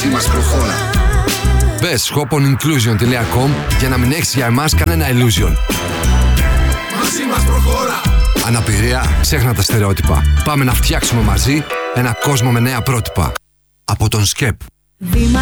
μαζί μας προχώρα. Μπες shoponinclusion.com για να μην έχεις για εμάς κανένα illusion. Μαζί μας προχώρα. Αναπηρία, ξέχνα τα στερεότυπα. Πάμε να φτιάξουμε μαζί ένα κόσμο με νέα πρότυπα. Από τον ΣΚΕΠ. Βήμα